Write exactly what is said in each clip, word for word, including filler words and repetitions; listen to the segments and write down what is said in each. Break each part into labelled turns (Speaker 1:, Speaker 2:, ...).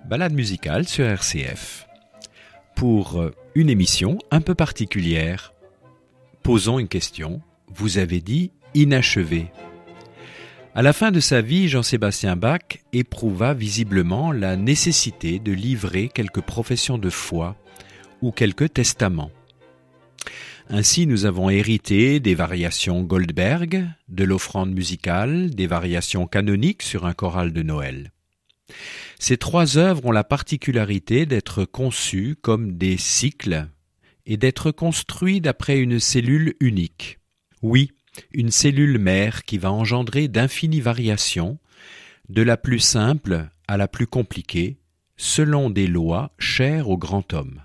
Speaker 1: Balade musicale sur R C F. Pour une émission un peu particulière, posons une question. Vous avez dit inachevé. À la fin de sa vie, Jean-Sébastien Bach éprouva visiblement la nécessité de livrer quelques professions de foi ou quelques testaments. Ainsi, nous avons hérité des variations Goldberg, de l'offrande musicale, des variations canoniques sur un choral de Noël. Ces trois œuvres ont la particularité d'être conçues comme des cycles et d'être construits d'après une cellule unique. Oui, une cellule mère qui va engendrer d'infinies variations, de la plus simple à la plus compliquée, selon des lois chères au grand homme.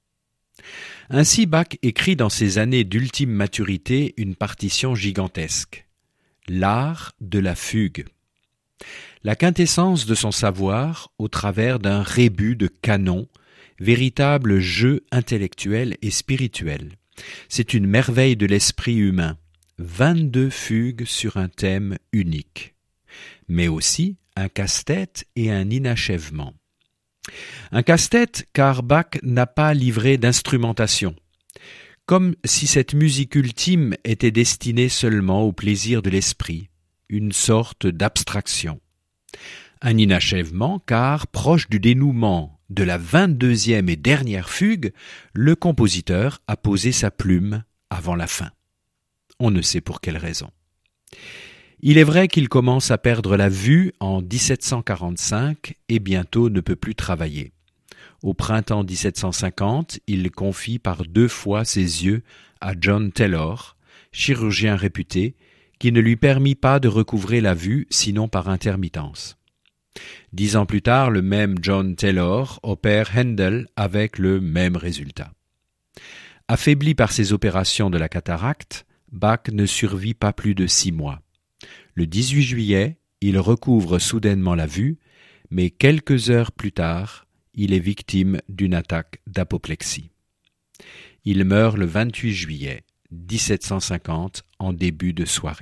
Speaker 1: Ainsi, Bach écrit dans ses années d'ultime maturité une partition gigantesque, l'art de la fugue. La quintessence de son savoir au travers d'un rébus de canon, véritable jeu intellectuel et spirituel. C'est une merveille de l'esprit humain, vingt-deux fugues sur un thème unique, mais aussi un casse-tête et un inachèvement. Un casse-tête car Bach n'a pas livré d'instrumentation, comme si cette musique ultime était destinée seulement au plaisir de l'esprit, une sorte d'abstraction. Un inachèvement car, proche du dénouement de la vingt-deuxième et dernière fugue, le compositeur a posé sa plume avant la fin. On ne sait pour quelle raison. Il est vrai qu'il commence à perdre la vue en dix-sept cent quarante-cinq et bientôt ne peut plus travailler. Au printemps dix-sept cent cinquante, il confie par deux fois ses yeux à John Taylor, chirurgien réputé, qui ne lui permit pas de recouvrer la vue sinon par intermittence. Dix ans plus tard, le même John Taylor opère Handel avec le même résultat. Affaibli par ces opérations de la cataracte, Bach ne survit pas plus de six mois. Le dix-huit juillet, il recouvre soudainement la vue, mais quelques heures plus tard, il est victime d'une attaque d'apoplexie. Il meurt le vingt-huit juillet dix-sept cent cinquante en début de soirée.